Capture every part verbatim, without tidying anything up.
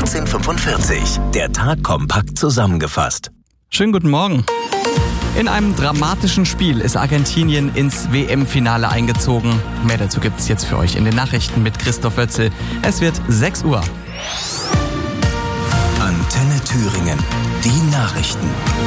neunzehn fünfundvierzig. Der Tag kompakt zusammengefasst. Schönen guten Morgen. In einem dramatischen Spiel ist Argentinien ins W M-Finale eingezogen. Mehr dazu gibt's jetzt für euch in den Nachrichten mit Christoph Wötzel. Es wird sechs Uhr. Antenne Thüringen. Die Nachrichten.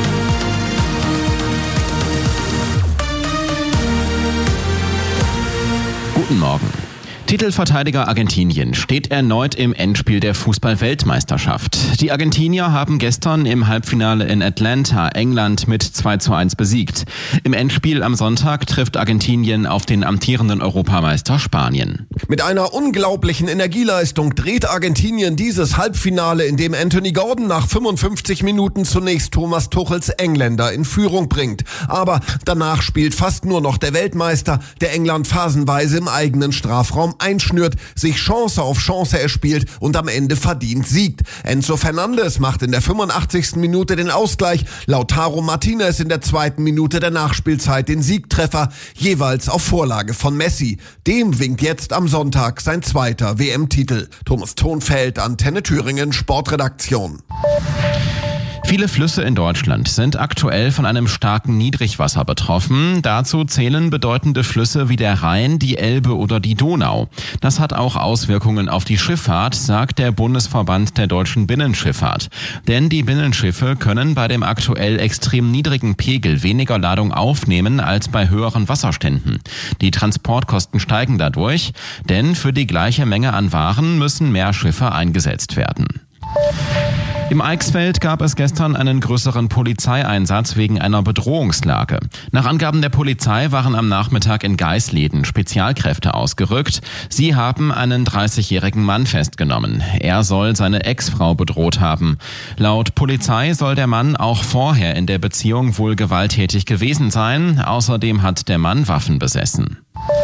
Guten Morgen. Titelverteidiger Argentinien steht erneut im Endspiel der Fußball-Weltmeisterschaft. Die Argentinier haben gestern im Halbfinale in Atlanta England mit zwei zu eins besiegt. Im Endspiel am Sonntag trifft Argentinien auf den amtierenden Europameister Spanien. Mit einer unglaublichen Energieleistung dreht Argentinien dieses Halbfinale, in dem Anthony Gordon nach fünfundfünfzig Minuten zunächst Thomas Tuchels Engländer in Führung bringt. Aber danach spielt fast nur noch der Weltmeister, der England phasenweise im eigenen Strafraum einschnürt, sich Chance auf Chance erspielt und am Ende verdient siegt. Enzo Fernandes macht in der fünfundachtzigsten Minute den Ausgleich, Lautaro Martinez in der zweiten Minute der Nachspielzeit den Siegtreffer, jeweils auf Vorlage von Messi. Dem winkt jetzt am Sonntag sein zweiter W M-Titel. Thomas Thonfeld, Antenne Thüringen, Sportredaktion. Viele Flüsse in Deutschland sind aktuell von einem starken Niedrigwasser betroffen. Dazu zählen bedeutende Flüsse wie der Rhein, die Elbe oder die Donau. Das hat auch Auswirkungen auf die Schifffahrt, sagt der Bundesverband der deutschen Binnenschifffahrt. Denn die Binnenschiffe können bei dem aktuell extrem niedrigen Pegel weniger Ladung aufnehmen als bei höheren Wasserständen. Die Transportkosten steigen dadurch, denn für die gleiche Menge an Waren müssen mehr Schiffe eingesetzt werden. Im Eichsfeld gab es gestern einen größeren Polizeieinsatz wegen einer Bedrohungslage. Nach Angaben der Polizei waren am Nachmittag in Geisleden Spezialkräfte ausgerückt. Sie haben einen dreißigjährigen Mann festgenommen. Er soll seine Ex-Frau bedroht haben. Laut Polizei soll der Mann auch vorher in der Beziehung wohl gewalttätig gewesen sein. Außerdem hat der Mann Waffen besessen.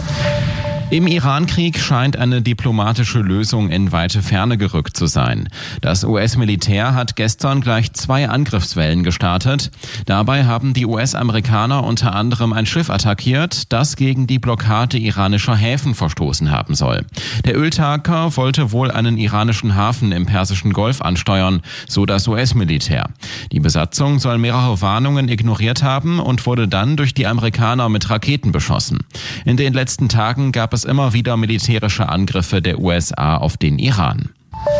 Im Iran-Krieg scheint eine diplomatische Lösung in weite Ferne gerückt zu sein. Das U S-Militär hat gestern gleich zwei Angriffswellen gestartet. Dabei haben die U S-Amerikaner unter anderem ein Schiff attackiert, das gegen die Blockade iranischer Häfen verstoßen haben soll. Der Öltanker wollte wohl einen iranischen Hafen im Persischen Golf ansteuern, so das U S-Militär. Die Besatzung soll mehrere Warnungen ignoriert haben und wurde dann durch die Amerikaner mit Raketen beschossen. In den letzten Tagen gab es immer wieder militärische Angriffe der U S A auf den Iran.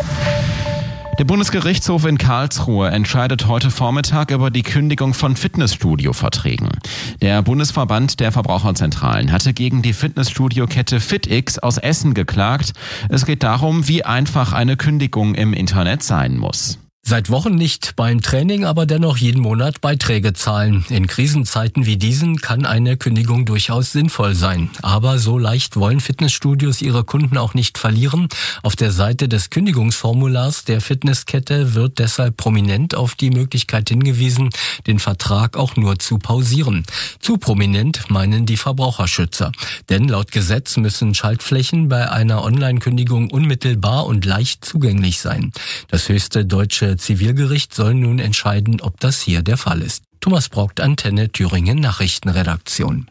Der Bundesgerichtshof in Karlsruhe entscheidet heute Vormittag über die Kündigung von Fitnessstudio-Verträgen. Der Bundesverband der Verbraucherzentralen hatte gegen die Fitnessstudio-Kette FitX aus Essen geklagt. Es geht darum, wie einfach eine Kündigung im Internet sein muss. Seit Wochen nicht beim Training, aber dennoch jeden Monat Beiträge zahlen. In Krisenzeiten wie diesen kann eine Kündigung durchaus sinnvoll sein. Aber so leicht wollen Fitnessstudios ihre Kunden auch nicht verlieren. Auf der Seite des Kündigungsformulars der Fitnesskette wird deshalb prominent auf die Möglichkeit hingewiesen, den Vertrag auch nur zu pausieren. Zu prominent meinen die Verbraucherschützer. Denn laut Gesetz müssen Schaltflächen bei einer Online-Kündigung unmittelbar und leicht zugänglich sein. Das höchste deutsche Zivilgericht soll nun entscheiden, ob das hier der Fall ist. Thomas Brockt, Antenne Thüringen Nachrichtenredaktion.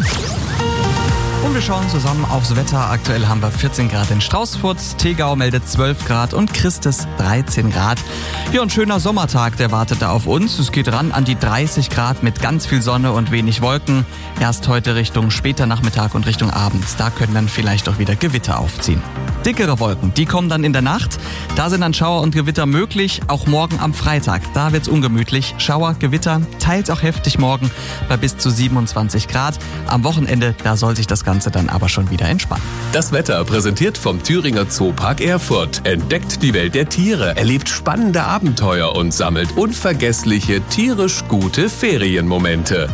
Und wir schauen zusammen aufs Wetter. Aktuell haben wir vierzehn Grad in Straußfurt, Tegau meldet zwölf Grad und Christes dreizehn Grad. Ja, ein schöner Sommertag, der wartet da auf uns. Es geht ran an die dreißig Grad mit ganz viel Sonne und wenig Wolken. Erst heute Richtung später Nachmittag und Richtung Abends. Da können dann vielleicht auch wieder Gewitter aufziehen. Dickere Wolken, die kommen dann in der Nacht. Da sind dann Schauer und Gewitter möglich, auch morgen am Freitag. Da wird's ungemütlich. Schauer, Gewitter, teils auch heftig morgen bei bis zu siebenundzwanzig Grad. Am Wochenende, da soll sich das Ganze dann aber schon wieder entspannen. Das Wetter präsentiert vom Thüringer Zoopark Erfurt. Entdeckt die Welt der Tiere, erlebt spannende Abenteuer und sammelt unvergessliche, tierisch gute Ferienmomente.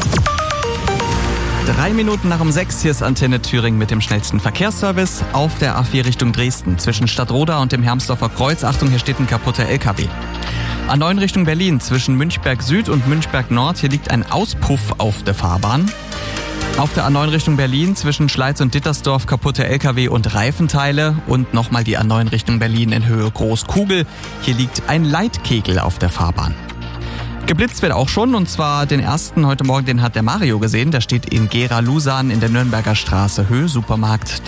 Drei Minuten nach um sechs, hier ist Antenne Thüringen mit dem schnellsten Verkehrsservice auf der A vier Richtung Dresden. Zwischen Stadtroda und dem Hermsdorfer Kreuz. Achtung, hier steht ein kaputter L K W. A neun Richtung Berlin, zwischen Münchberg Süd und Münchberg Nord. Hier liegt ein Auspuff auf der Fahrbahn. Auf der A neun Richtung Berlin, zwischen Schleiz und Dittersdorf, kaputte L K W und Reifenteile. Und nochmal die A neun Richtung Berlin in Höhe Großkugel. Hier liegt ein Leitkegel auf der Fahrbahn. Geblitzt wird auch schon, und zwar den ersten heute Morgen, den hat der Mario gesehen. Der steht in Gera-Lusan in der Nürnberger Straße, Höhe Supermarkt.